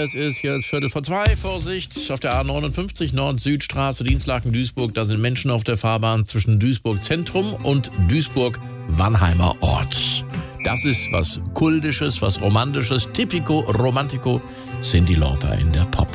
Es ist jetzt 1:45. Vorsicht, auf der A59 Nord-Süd-Straße, Dienstlaken-Duisburg. Da sind Menschen auf der Fahrbahn zwischen Duisburg-Zentrum und Duisburg-Wannheimer Ort. Das ist was Kultisches, was Romantisches. Typico Romantico, Cyndi Lauper in der Pop.